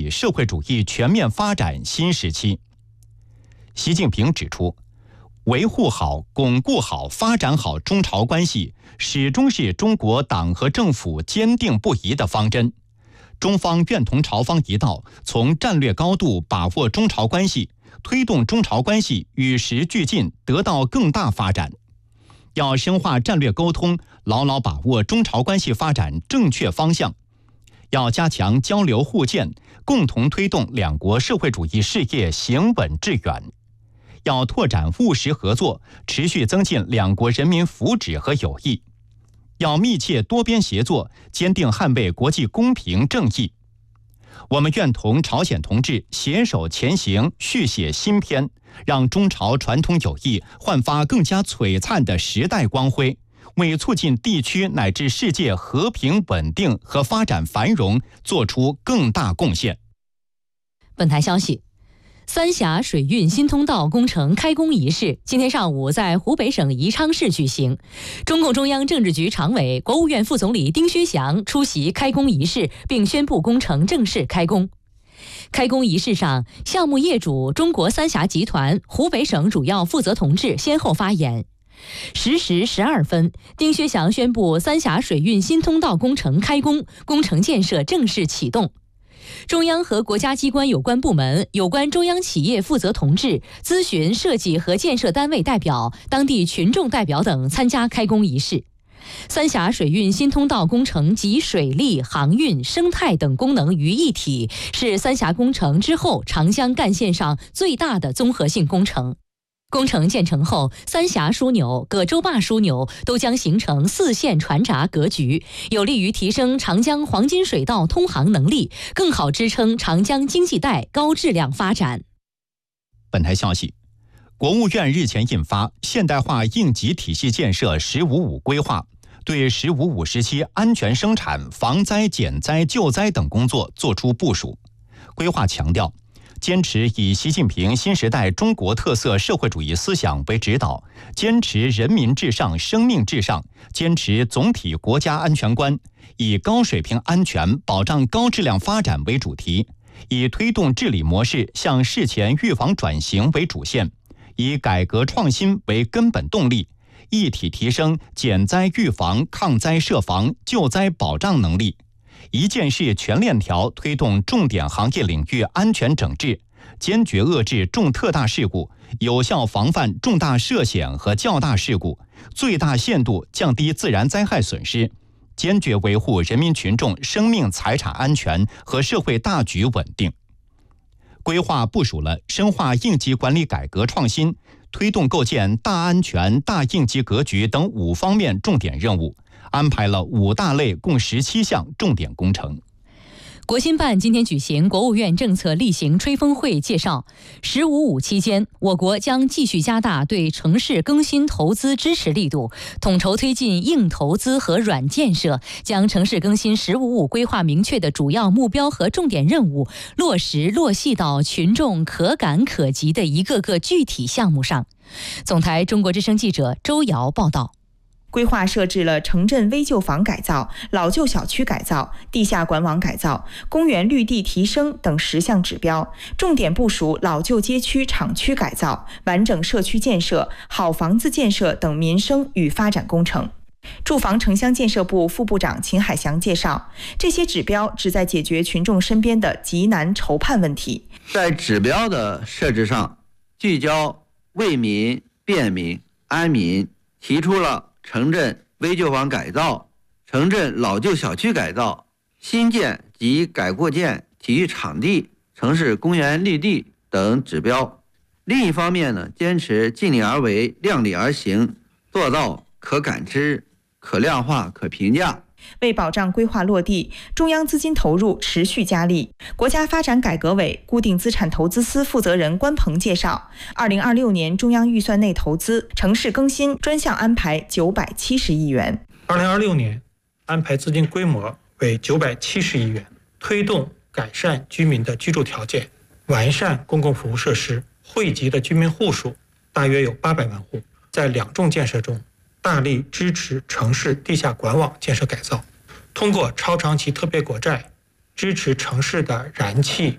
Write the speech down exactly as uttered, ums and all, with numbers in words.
社会主义全面发展新时期。习近平指出，维护好、巩固好、发展好中朝关系，始终是中国党和政府坚定不移的方针。中方愿同朝方一道，从战略高度把握中朝关系，推动中朝关系与时俱进，得到更大发展。要深化战略沟通，牢牢把握中朝关系发展正确方向。要加强交流互鉴，共同推动两国社会主义事业行稳致远。要拓展务实合作，持续增进两国人民福祉和友谊。要密切多边协作，坚定捍卫国际公平正义。我们愿同朝鲜同志携手前行，续写新篇，让中朝传统友谊焕发更加璀璨的时代光辉，为促进地区乃至世界和平稳定和发展繁荣做出更大贡献。 本台消息，三峡水运新通道工程开工仪式今天上午在湖北省宜昌市举行。中共中央政治局常委、国务院副总理丁薛祥出席开工仪式，并宣布工程正式开工。开工仪式上，项目业主中国三峡集团、湖北省主要负责同志先后发言。十时十二分，丁薛祥宣布三峡水运新通道工程开工，工程建设正式启动。中央和国家机关有关部门、有关中央企业负责同志、咨询设计和建设单位代表、当地群众代表等参加开工仪式。三峡水运新通道工程集水利、航运、生态等功能于一体，是三峡工程之后长江干线上最大的综合性工程。工程建成后，三峡枢纽、葛洲坝枢纽都将形成四线船闸格局，有利于提升长江黄金水道通航能力，更好支撑长江经济带高质量发展。 本台消息，国务院日前印发《现代化应急体系建设“十五五”规划》，对“十五五”时期安全生产、防灾减灾救灾等工作作出部署。规划强调，坚持以习近平新时代中国特色社会主义思想为指导，坚持人民至上、生命至上，坚持总体国家安全观，以高水平安全保障高质量发展为主题，以推动治理模式向事前预防转型为主线，以改革创新为根本动力，一体提升减灾预防、抗灾设防、救灾保障能力。一件事全链条推动重点行业领域安全整治，坚决遏制重特大事故，有效防范重大涉险和较大事故，最大限度降低自然灾害损失，坚决维护人民群众生命财产安全和社会大局稳定。规划部署了深化应急管理改革创新、推动构建大安全、大应急格局等五方面重点任务，安排了五大类共十七项重点工程。 国新办今天举行国务院政策例行吹风会，介绍“十五五”期间，我国将继续加大对城市更新投资支持力度，统筹推进硬投资和软建设，将城市更新“十五五”规划明确的主要目标和重点任务落实落细到群众可感可及的一个个具体项目上。总台中国之声记者周瑶报道。 规划设置了城镇危旧房改造、老旧小区改造、地下管网改造、公园绿地提升等十项指标，重点部署老旧街区厂区改造、完整社区建设、好房子建设等民生与发展工程。住房城乡建设部副部长秦海翔介绍，这些指标旨在解决群众身边的急难愁盼问题。 在指标的设置上，聚焦为民、便民、安民，提出了城镇危旧房改造、城镇老旧小区改造、新建及改扩建体育场地、城市公园绿地等指标。另一方面呢，坚持尽力而为、量力而行，做到可感知、可量化、可评价。 为保障规划落地，中央资金投入持续加力。国家发展改革委固定资产投资司负责人关鹏介绍，二零二六年中央预算内投资城市更新专项安排九百七十亿元。 二零二六年安排资金规模为九百七十亿元，推动改善居民的居住条件，完善公共服务设施，惠及的居民户数大约有八百万户。在两重建设中，大力支持城市地下管网建设改造，通过超长期特别国债支持城市的燃气、